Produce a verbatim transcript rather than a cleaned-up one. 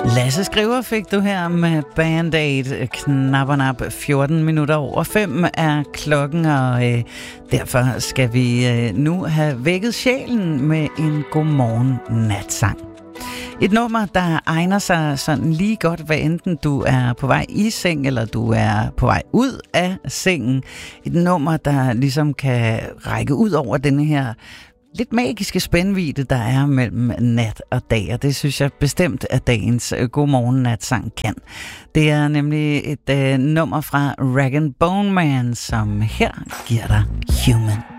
Lasse Skriver fik du her med Band-Aid. Knapperne op fjorten minutter over fem er klokken, og øh, derfor skal vi øh, nu have vækket sjælen med en godmorgen natsang. Et nummer, der egner sig sådan lige godt, hvad enten du er på vej i seng, eller du er på vej ud af sengen. Et nummer, der ligesom kan række ud over denne her lidt magiske spændvidde, der er mellem nat og dag, og det synes jeg bestemt, at dagens godmorgen natsang kan. Det er nemlig et øh, nummer fra Rag and Bone Man, som her giver dig Human.